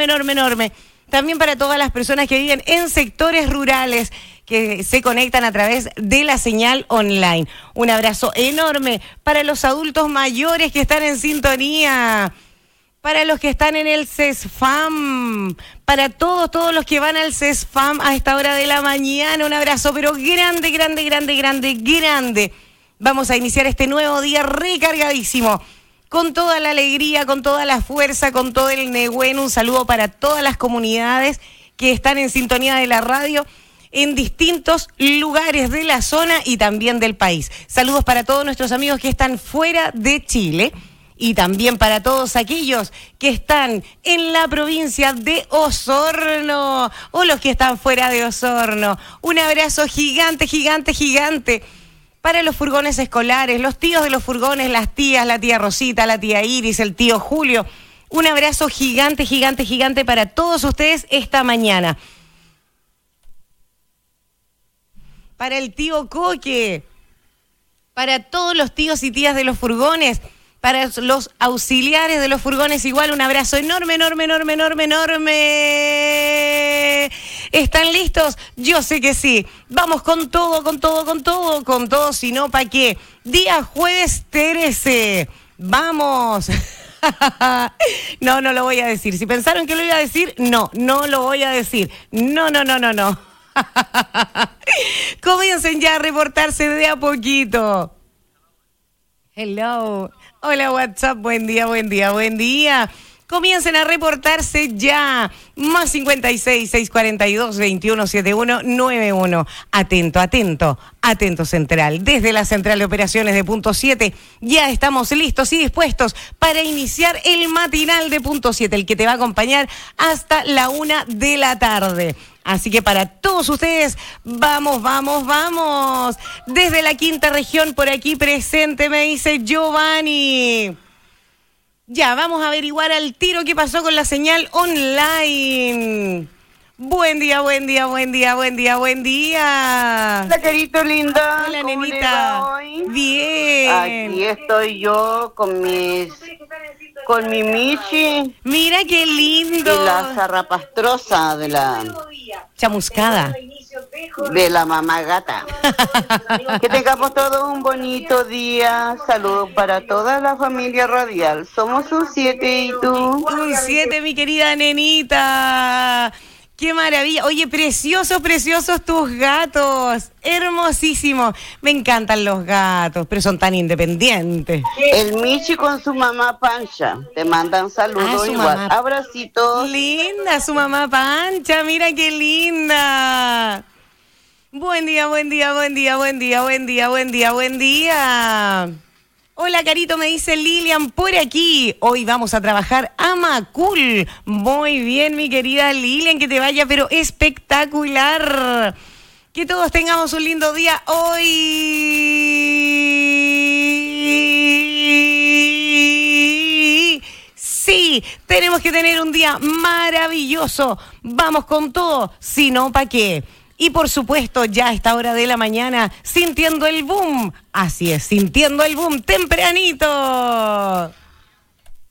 enorme, enorme, enorme. También para todas las personas que viven en sectores rurales, que se conectan a través de la señal online. Un abrazo enorme para los adultos mayores que están en sintonía, para los que están en el CESFAM, para todos los que van al CESFAM a esta hora de la mañana. Un abrazo, pero grande, grande, grande, grande, grande. Vamos a iniciar este nuevo día recargadísimo, con toda la alegría, con toda la fuerza, con todo el negüen. Un saludo para todas las comunidades que están en sintonía de la radio en distintos lugares de la zona y también del país. Saludos para todos nuestros amigos que están fuera de Chile y también para todos aquellos que están en la provincia de Osorno o los que están fuera de Osorno. Un abrazo gigante, gigante, gigante para los furgones escolares, los tíos de los furgones, las tías, la tía Rosita, la tía Iris, el tío Julio. Un abrazo gigante, gigante, gigante para todos ustedes esta mañana. Para el tío Coque, para todos los tíos y tías de los furgones, para los auxiliares de los furgones, igual un abrazo enorme, enorme, enorme, enorme, enorme. ¿Están listos? Yo sé que sí. Vamos con todo, con todo, con todo, con todo, si no, ¿para qué? Día jueves 13. Vamos. No, no lo voy a decir. Si pensaron que lo iba a decir, no lo voy a decir. No. Comiencen ya a reportarse de a poquito. Hello. Hola, WhatsApp. Buen día, buen día, buen día. Comiencen a reportarse ya. Más 56 642 2171 91. Atento, atento, atento central. Desde la central de operaciones de Punto 7 ya estamos listos y dispuestos para iniciar el matinal de Punto 7, el que te va a acompañar hasta la 1 de la tarde. Así que para todos ustedes, vamos, vamos, vamos. Desde la quinta región, por aquí presente, me dice Giovanni. Ya, vamos a averiguar al tiro qué pasó con la señal online. Buen día, buen día, buen día, buen día, buen día. Hola, querido linda. Hola, ¿Cómo nenita. le va hoy? Bien. Aquí estoy yo con mi Michi Mira qué lindo. y la zarrapastrosa de la Chamuscada. mamá gata. Que tengamos todos un bonito día. Saludos para toda la familia radial. Somos un 7 y tú. Un 7, mi querida nenita. ¡Qué maravilla! Oye, preciosos, preciosos tus gatos. Hermosísimo. Me encantan los gatos, pero son tan independientes. El Michi con su mamá Pancha. Te mandan saludos su igual. mamá. Abracitos. Linda, su mamá Pancha. Mira qué linda. Buen día, buen día, buen día, buen día, buen día, buen día, buen día. Hola, Carito, me dice Lilian por aquí. Hoy vamos a trabajar a Macul. Muy bien, mi querida Lilian, que te vaya, pero espectacular. Que todos tengamos un lindo día hoy. Sí, tenemos que tener un día maravilloso. Vamos con todo, si no, ¿para qué? Y por supuesto, ya a esta hora de la mañana, sintiendo el boom. Así es, sintiendo el boom tempranito.